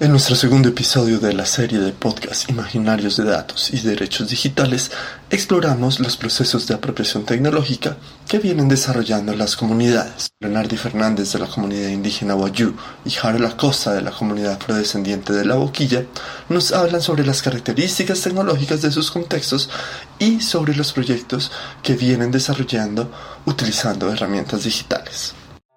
En nuestro segundo episodio de la serie de podcast Imaginarios de Datos y Derechos Digitales, exploramos los procesos de apropiación tecnológica que vienen desarrollando las comunidades. Leonardo Fernández de la comunidad indígena Wayuu y Harold Acosta de la comunidad afrodescendiente de La Boquilla nos hablan sobre las características tecnológicas de sus contextos y sobre los proyectos que vienen desarrollando utilizando herramientas digitales.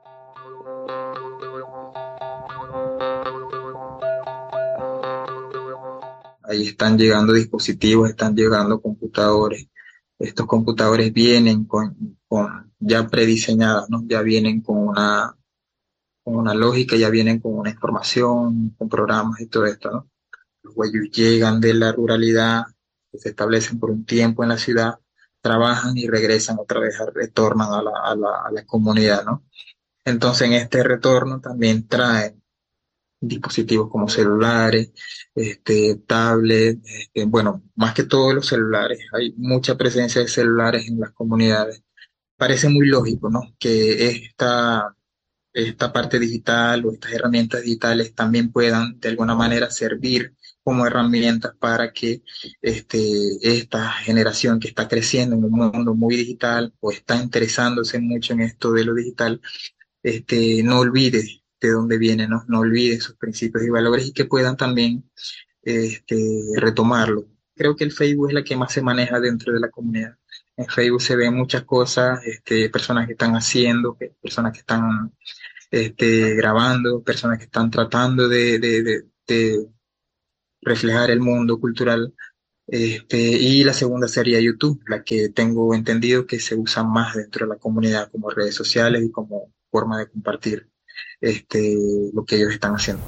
Ahí están llegando dispositivos, están llegando computadores. Estos computadores vienen con ya prediseñadas, ¿no? Ya vienen con una lógica, ya vienen con una información, con programas y todo esto, ¿no? Los guayús llegan de la ruralidad, se establecen por un tiempo en la ciudad, trabajan y regresan otra vez, retornan a la comunidad, ¿no? Entonces en este retorno también traen dispositivos como celulares, tablets, bueno, más que todo los celulares. Hay mucha presencia de celulares en las comunidades. Parece muy lógico, ¿no? Que esta parte digital o estas herramientas digitales también puedan de alguna manera servir como herramientas para que esta generación que está creciendo en un mundo muy digital o está interesándose mucho en esto de lo digital, no olvide de dónde viene, ¿no? No olvide sus principios y valores y que puedan también retomarlo. Creo que el Facebook es la que más se maneja dentro de la comunidad. En Facebook se ven muchas cosas, personas que están haciendo, personas que están grabando, personas que están tratando de reflejar el mundo cultural. Y la segunda sería YouTube, la que tengo entendido que se usa más dentro de la comunidad como redes sociales y como forma de compartir lo que ellos están haciendo.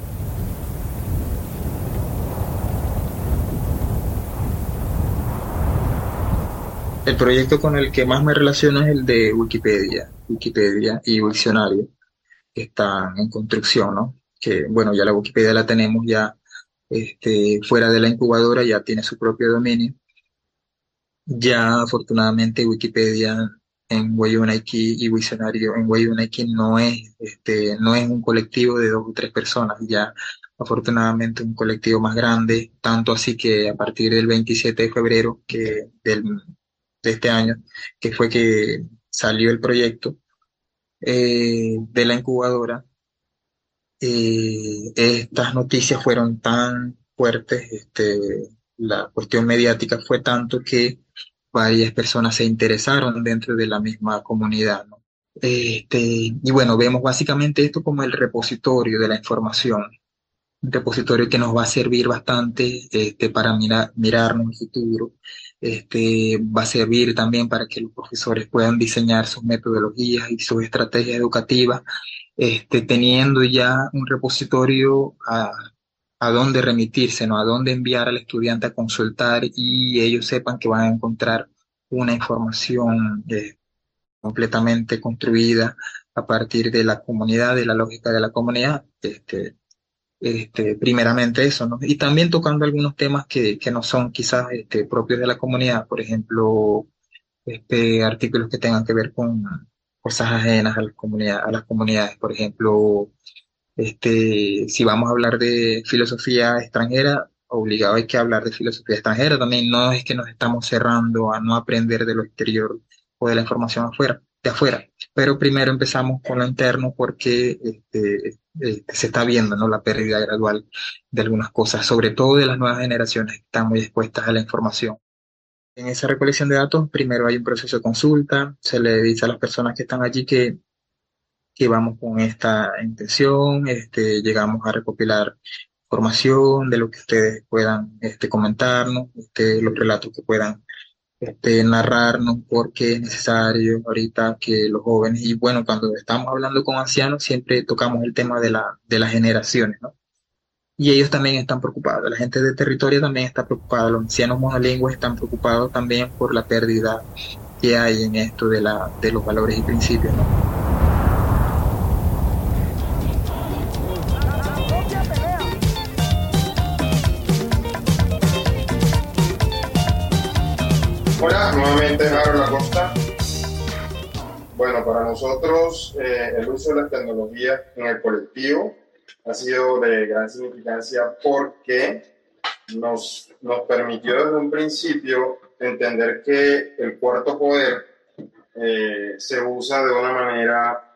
El proyecto con el que más me relaciono es el de Wikipedia y Wiktionario, que están en construcción, ¿no? Que bueno, ya la Wikipedia la tenemos ya fuera de la incubadora, ya tiene su propio dominio. Ya afortunadamente Wikipedia en Wayuunaiki y Wiktionario en Wayuunaiki no es un colectivo de 2 o 3 personas, ya afortunadamente un colectivo más grande, tanto así que a partir del 27 de febrero de este año, que fue que salió el proyecto de la incubadora, estas noticias fueron tan fuertes, la cuestión mediática fue tanto que varias personas se interesaron dentro de la misma comunidad, ¿no? Y bueno, vemos básicamente esto como el repositorio de la información, un repositorio que nos va a servir bastante para mirarnos en el futuro. Va a servir también para que los profesores puedan diseñar sus metodologías y sus estrategias educativas, teniendo ya un repositorio a dónde remitirse, ¿no? A dónde enviar al estudiante a consultar y ellos sepan que van a encontrar una información completamente construida a partir de la comunidad, de la lógica de la comunidad. Primeramente eso, ¿no? Y también tocando algunos temas que no son quizás propios de la comunidad, por ejemplo, artículos que tengan que ver con cosas ajenas a las comunidades, por ejemplo, si vamos a hablar de filosofía extranjera, obligado hay que hablar de filosofía extranjera también. No es que nos estamos cerrando a no aprender de lo exterior o de la información de afuera, pero primero empezamos con lo interno porque se está viendo, ¿no? La pérdida gradual de algunas cosas, sobre todo de las nuevas generaciones que están muy expuestas a la información. En esa recolección de datos, primero hay un proceso de consulta, se le dice a las personas que están allí que vamos con esta intención, llegamos a recopilar información de lo que ustedes puedan comentarnos, los relatos que puedan narrarnos, porque es necesario ahorita que los jóvenes, y bueno, cuando estamos hablando con ancianos siempre tocamos el tema de las generaciones, ¿no? Y ellos también están preocupados, la gente de territorio también está preocupada, los ancianos monolingües están preocupados también por la pérdida que hay en esto de los valores y principios, ¿no? Hola, nuevamente Harold Acosta. Bueno, para nosotros el uso de las tecnologías en el colectivo ha sido de gran significancia porque nos permitió desde un principio entender que el cuarto poder se usa de una manera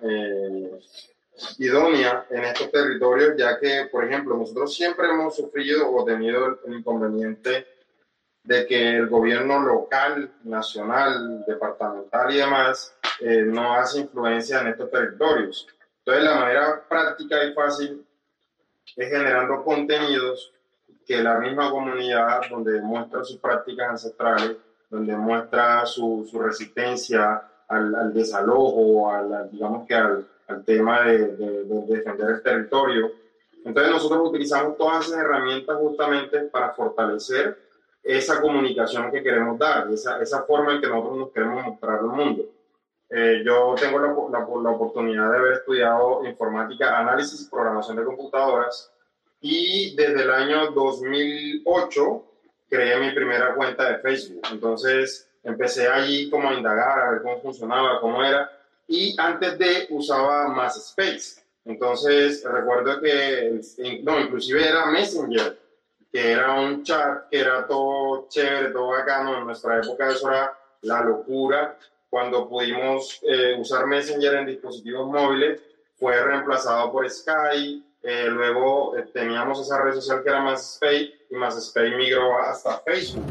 idónea en estos territorios, ya que, por ejemplo, nosotros siempre hemos sufrido o tenido el inconveniente de que el gobierno local, nacional, departamental y demás no hace influencia en estos territorios. Entonces, la manera práctica y fácil es generando contenidos que la misma comunidad, donde muestra sus prácticas ancestrales, donde muestra su resistencia al desalojo, digamos que al tema de defender el territorio. Entonces nosotros utilizamos todas esas herramientas justamente para fortalecer esa comunicación que queremos dar, esa forma en que nosotros nos queremos mostrar al mundo. Yo tengo la oportunidad de haber estudiado informática, análisis y programación de computadoras, y desde el año 2008 creé mi primera cuenta de Facebook. Entonces empecé allí como a indagar, a ver cómo funcionaba, cómo era, y antes de usaba MySpace. Entonces recuerdo que, no, inclusive era Messenger, que era un chat que era todo chévere, todo bacano. En nuestra época eso era la locura. Cuando pudimos usar Messenger en dispositivos móviles, fue reemplazado por Skype. Luego teníamos esa red social que era MySpace, y MySpace migró hasta Facebook.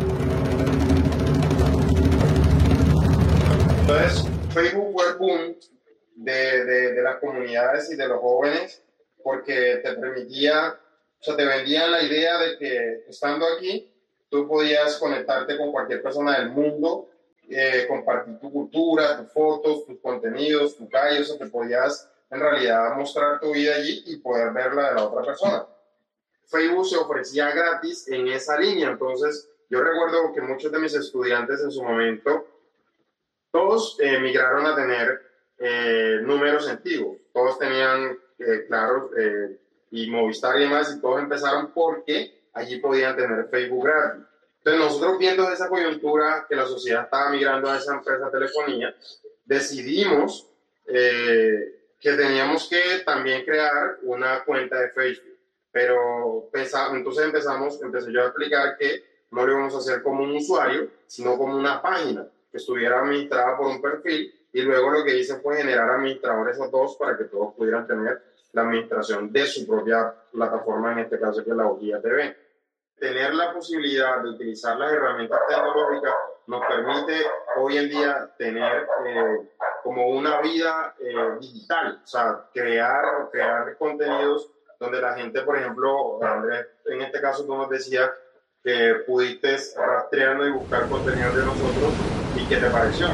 Entonces, Facebook fue el boom de las comunidades y de los jóvenes, porque te permitía, o sea, te vendían la idea de que estando aquí, tú podías conectarte con cualquier persona del mundo, compartir tu cultura, tus fotos, tus contenidos, tu calle, o sea, te podías en realidad mostrar tu vida allí y poder ver la de la otra persona. Facebook se ofrecía gratis en esa línea. Entonces yo recuerdo que muchos de mis estudiantes en su momento, todos migraron a tener números antiguos. Todos tenían, claro, y Movistar y demás, y todos empezaron porque allí podían tener Facebook gratis. Entonces nosotros, viendo esa coyuntura que la sociedad estaba migrando a esa empresa de telefonía, decidimos que teníamos que también crear una cuenta de Facebook. Pero entonces empecé yo a explicar que no lo íbamos a hacer como un usuario, sino como una página que estuviera administrada por un perfil, y luego lo que hice fue generar administradores a todos para que todos pudieran tener la administración de su propia plataforma, en este caso que es la Hojilla TV. Tener la posibilidad de utilizar las herramientas tecnológicas nos permite hoy en día tener como una vida digital, o sea, crear contenidos donde la gente, por ejemplo, Andrés, en este caso tú nos decías que pudiste rastrearnos y buscar contenidos de nosotros, y qué te pareció.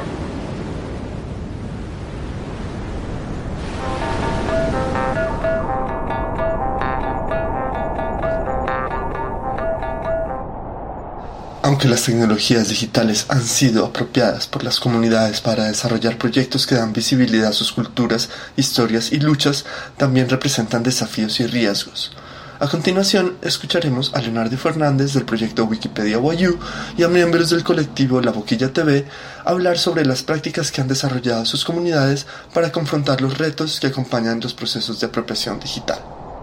Aunque las tecnologías digitales han sido apropiadas por las comunidades para desarrollar proyectos que dan visibilidad a sus culturas, historias y luchas, también representan desafíos y riesgos. A continuación, escucharemos a Leonardo Fernández del proyecto Wikipedia Wayuu y a miembros del colectivo La Boquilla TV hablar sobre las prácticas que han desarrollado sus comunidades para confrontar los retos que acompañan los procesos de apropiación digital.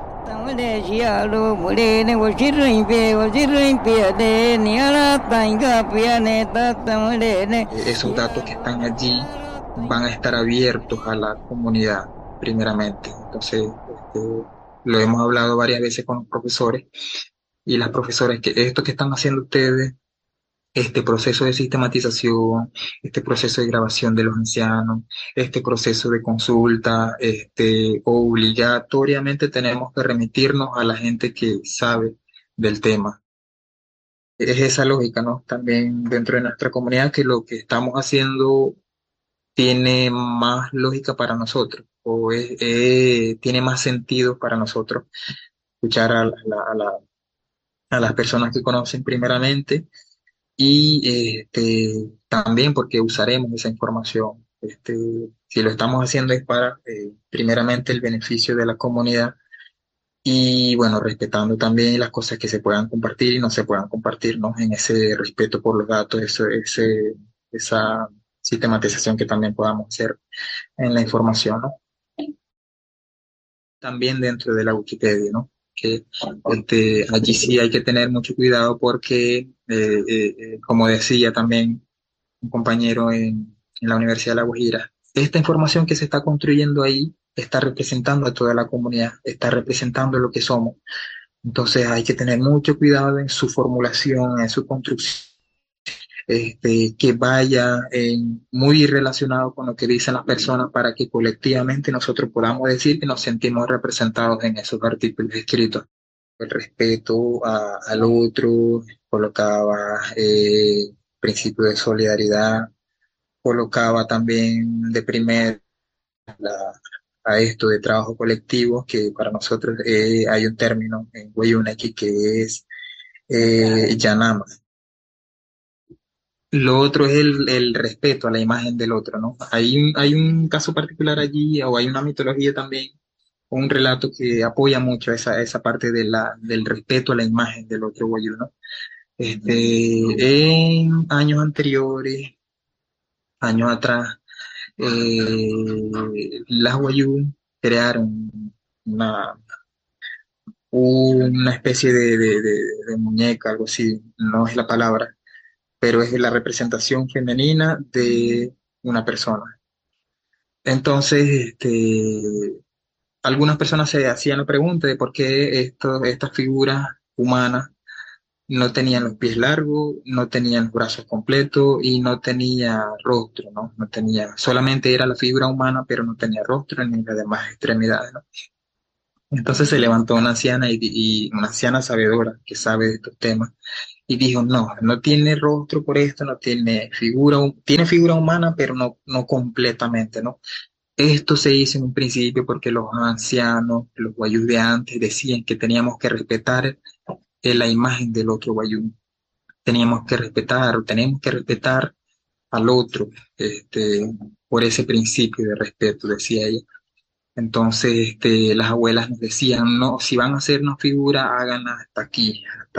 Esos datos que están allí van a estar abiertos a la comunidad primeramente. Entonces, lo hemos hablado varias veces con los profesores y las profesoras, que esto que están haciendo ustedes, este proceso de sistematización, este proceso de grabación de los ancianos, este proceso de consulta, obligatoriamente tenemos que remitirnos a la gente que sabe del tema. Es esa lógica, ¿no? También dentro de nuestra comunidad, que lo que estamos haciendo tiene más lógica para nosotros, o tiene más sentido para nosotros escuchar a las personas que conocen primeramente, y también porque usaremos esa información. Si lo estamos haciendo es para primeramente el beneficio de la comunidad, y bueno, respetando también las cosas que se puedan compartir y no se puedan compartir, ¿no? En ese respeto por los datos, esa sistematización que también podamos hacer en la información, ¿no? también dentro de la Wikipedia, ¿no? Que allí sí hay que tener mucho cuidado porque, como decía también un compañero en la Universidad de La Guajira, esta información que se está construyendo ahí está representando a toda la comunidad, está representando lo que somos. Entonces hay que tener mucho cuidado en su formulación, en su construcción, que vaya muy relacionado con lo que dicen las personas para que colectivamente nosotros podamos decir que nos sentimos representados en esos artículos escritos. El respeto al otro, colocaba principio de solidaridad, colocaba también de primer a esto de trabajo colectivo, que para nosotros hay un término en Wayuunaki que es Yanama. Lo otro es el respeto a la imagen del otro, ¿no? Hay un caso particular allí, o hay una mitología también, un relato que apoya mucho esa parte del respeto a la imagen del otro wayuu, ¿no? En años anteriores, años atrás, las wayuu crearon una, una especie de muñeca, algo así, no es la palabra, pero es la representación femenina de una persona. Entonces, algunas personas se hacían la pregunta de por qué estas figuras humanas no tenían los pies largos, no tenían los brazos completos y no tenía rostro, ¿no? No tenía, solamente era la figura humana, pero no tenía rostro ni las demás extremidades, ¿no? Entonces se levantó una anciana y una anciana sabedora que sabe de estos temas y dijo, no, no tiene rostro por esto, no tiene figura, tiene figura humana, pero no completamente, ¿no? Esto se hizo en un principio porque los ancianos, los wayús de antes, decían que teníamos que respetar la imagen del otro wayú. Teníamos que respetar, o tenemos que respetar al otro, por ese principio de respeto, decía ella. Entonces, las abuelas nos decían, no, si van a hacernos figura, háganla hasta aquí,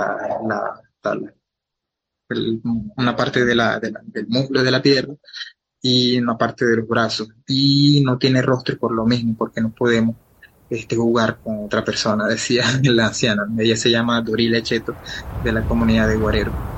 una parte del muslo de la pierna y una parte de los brazos. Y no tiene rostro por lo mismo, porque no podemos jugar con otra persona, decía la anciana. Ella se llama Dorila Cheto, de la comunidad de Guarero.